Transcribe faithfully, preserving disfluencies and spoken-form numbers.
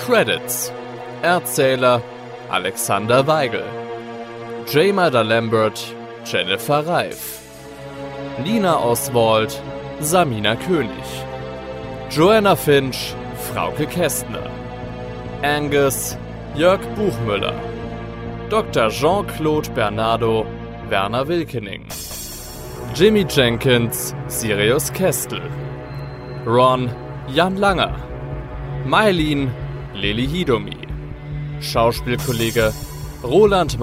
Credits: Erzähler Alexander Weigel, Jayma Lambert, Jennifer Reif, Nina Oswald, Samina König, Joanna Finch, Frauke Kästner, Angus, Jörg Buchmüller, Doktor Jean-Claude Bernardo, Werner Wilkening, Jimmy Jenkins, Sirius Kestel, Ron, Jan Langer, Maylin, Lili Hidomi, Schauspielkollege Roland